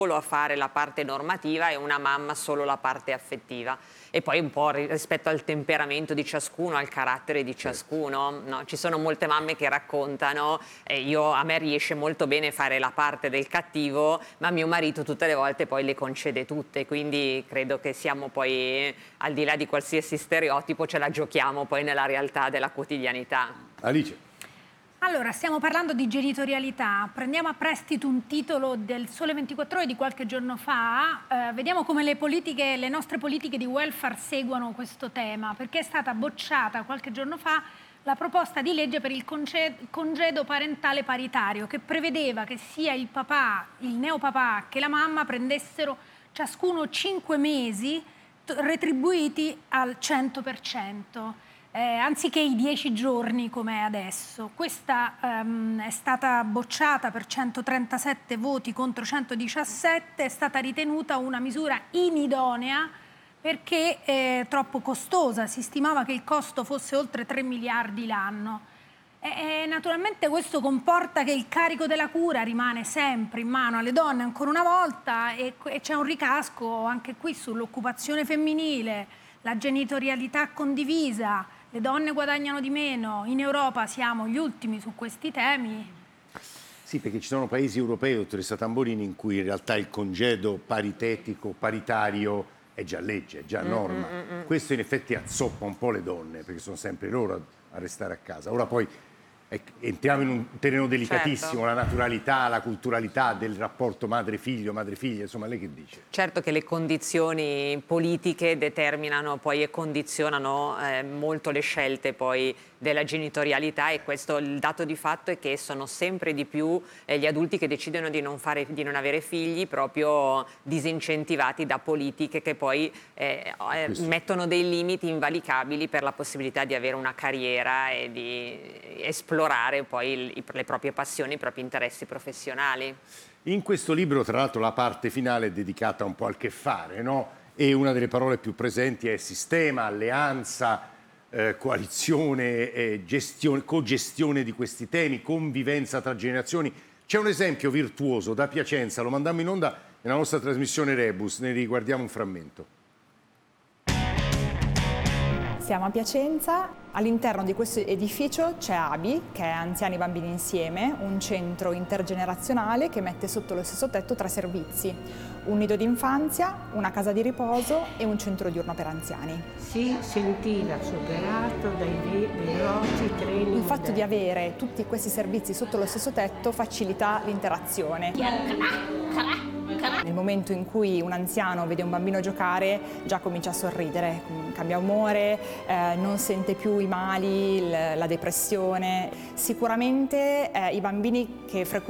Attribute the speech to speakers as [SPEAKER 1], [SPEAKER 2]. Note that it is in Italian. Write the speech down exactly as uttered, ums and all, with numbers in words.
[SPEAKER 1] solo a fare la parte normativa e una mamma solo la parte affettiva. E poi un po' rispetto al temperamento di ciascuno, al carattere di ciascuno, no? Ci sono molte mamme che raccontano, eh, io, a me riesce molto bene fare la parte del cattivo, ma mio marito tutte le volte poi le concede tutte, quindi credo che siamo poi, al di là di qualsiasi stereotipo, ce la giochiamo poi nella realtà della quotidianità.
[SPEAKER 2] Alice.
[SPEAKER 3] Allora, stiamo parlando di genitorialità, prendiamo a prestito un titolo del Sole ventiquattro Ore di qualche giorno fa, eh, vediamo come le politiche, le nostre politiche di welfare seguono questo tema, perché è stata bocciata qualche giorno fa la proposta di legge per il congedo, congedo parentale paritario, che prevedeva che sia il papà, il neopapà che la mamma prendessero ciascuno cinque mesi retribuiti al cento per cento. Eh, anziché i dieci giorni come è adesso. Questa ehm, è stata bocciata per centotrentasette voti contro centodiciassette, è stata ritenuta una misura inidonea perché è troppo costosa, si stimava che il costo fosse oltre tre miliardi l'anno. E, e naturalmente questo comporta che il carico della cura rimane sempre in mano alle donne ancora una volta e, e c'è un ricasco anche qui sull'occupazione femminile, la genitorialità condivisa. Le donne guadagnano di meno, in Europa siamo gli ultimi su questi temi.
[SPEAKER 2] Sì, perché ci sono paesi europei, dottoressa Tamborini, in cui in realtà il congedo paritetico, paritario è già legge, è già norma. Mm, mm, mm. Questo in effetti azzoppa un po' le donne, perché sono sempre loro a restare a casa. Ora poi ecco, entriamo in un terreno delicatissimo, certo. La naturalità, la culturalità del rapporto madre-figlio, madre-figlia, insomma, lei che dice?
[SPEAKER 1] Certo che le condizioni politiche determinano poi e condizionano eh, molto le scelte poi della genitorialità, e questo, il dato di fatto è che sono sempre di più eh, gli adulti che decidono di non, fare, di non avere figli, proprio disincentivati da politiche che poi eh, eh, mettono dei limiti invalicabili per la possibilità di avere una carriera e di esplorare poi il, le proprie passioni, i propri interessi professionali.
[SPEAKER 2] In questo libro, tra l'altro, la parte finale è dedicata un po' al che fare, no? E una delle parole più presenti è sistema, alleanza, eh, coalizione, eh, gestione, cogestione di questi temi, convivenza tra generazioni. C'è un esempio virtuoso da Piacenza, lo mandammo in onda nella nostra trasmissione Rebus, ne riguardiamo un frammento.
[SPEAKER 4] Siamo a Piacenza, all'interno di questo edificio c'è A B I, che è Anziani Bambini Insieme, un centro intergenerazionale che mette sotto lo stesso tetto tre servizi: un nido d'infanzia, una casa di riposo e un centro diurno per anziani.
[SPEAKER 5] Si sentiva superato dai veloci treni.
[SPEAKER 4] Il fatto di avere tutti questi servizi sotto lo stesso tetto facilita l'interazione. Nel momento in cui un anziano vede un bambino giocare, già comincia a sorridere, cambia umore, eh, non sente più i mali, l- la depressione. Sicuramente eh, i bambini che frequentano